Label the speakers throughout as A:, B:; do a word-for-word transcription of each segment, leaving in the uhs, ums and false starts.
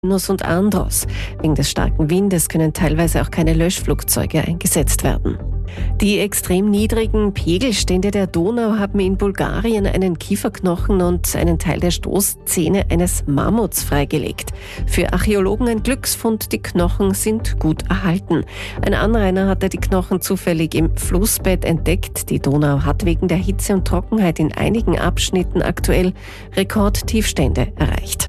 A: Nuss und Andros. Wegen des starken Windes können teilweise auch keine Löschflugzeuge eingesetzt werden. Die extrem niedrigen Pegelstände der Donau haben in Bulgarien einen Kieferknochen und einen Teil der Stoßzähne eines Mammuts freigelegt. Für Archäologen ein Glücksfund, die Knochen sind gut erhalten. Ein Anrainer hatte die Knochen zufällig im Flussbett entdeckt. Die Donau hat wegen der Hitze und Trockenheit in einigen Abschnitten aktuell Rekordtiefstände erreicht.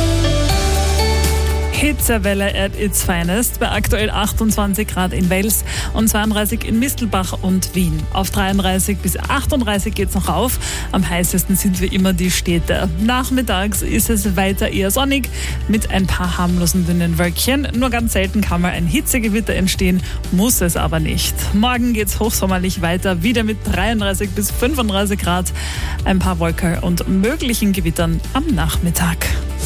B: Hitzewelle at its finest bei aktuell achtundzwanzig Grad in Wels und zweiunddreißig in Mistelbach und Wien. Auf dreiunddreißig bis achtunddreißig geht es noch rauf. Am heißesten sind wie immer die Städte. Nachmittags ist es weiter eher sonnig mit ein paar harmlosen dünnen Wölkchen. Nur ganz selten kann mal ein Hitzegewitter entstehen, muss es aber nicht. Morgen geht es hochsommerlich weiter, wieder mit dreiunddreißig bis fünfunddreißig Grad. Ein paar Wolken und möglichen Gewittern am Nachmittag.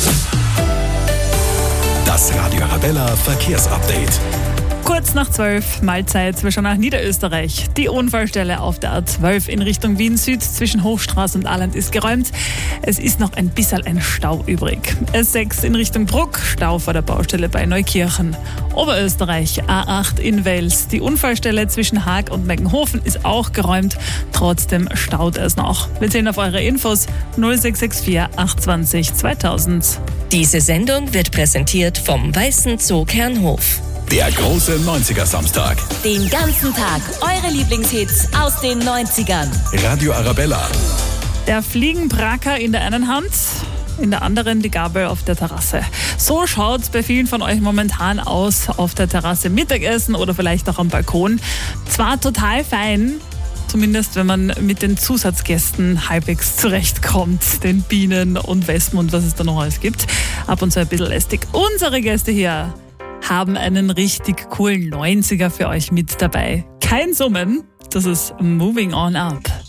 C: Das Radio Arabella Verkehrsupdate.
B: Kurz nach zwölf, Mahlzeit zwischen nach Niederösterreich. Die Unfallstelle auf der A zwölf in Richtung Wien Süd zwischen Hochstraße und Alland ist geräumt. Es ist noch ein bisschen ein Stau übrig. S sechs in Richtung Bruck, Stau vor der Baustelle bei Neukirchen. Oberösterreich, A acht in Wels. Die Unfallstelle zwischen Haag und Meckenhofen ist auch geräumt. Trotzdem staut es noch. Wir sehen auf eure Infos null sechs sechs vier acht zwei null zweitausend.
D: Diese Sendung wird präsentiert vom Weißen Zoo Kernhof.
C: Der große neunziger-Samstag.
E: Den ganzen Tag eure Lieblingshits aus den neunzigern.
C: Radio Arabella.
B: Der Fliegenbracker in der einen Hand, in der anderen die Gabel auf der Terrasse. So schaut es bei vielen von euch momentan aus, auf der Terrasse Mittagessen oder vielleicht auch am Balkon. Zwar total fein, zumindest wenn man mit den Zusatzgästen halbwegs zurechtkommt, den Bienen und Wespen und was es da noch alles gibt. Ab und zu ein bisschen lästig. Unsere Gäste hier haben einen richtig coolen neunziger für euch mit dabei. Kein Summen, das ist Moving On Up.